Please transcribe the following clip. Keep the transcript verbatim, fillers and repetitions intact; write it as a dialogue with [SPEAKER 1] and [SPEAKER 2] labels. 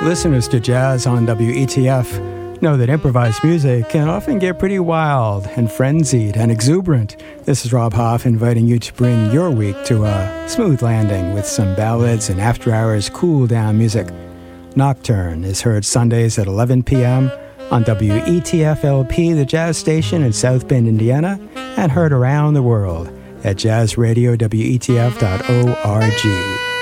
[SPEAKER 1] Listeners to Jazz on W E T F know that improvised music can often get pretty wild and frenzied and exuberant. This is Rob Hoff inviting you to bring your week to a smooth landing with some ballads and after-hours cool-down music. Nocturne is heard Sundays at eleven p.m. on W E T F L P, the jazz station in South Bend, Indiana, and heard around the world at jazz radio W E T F dot org.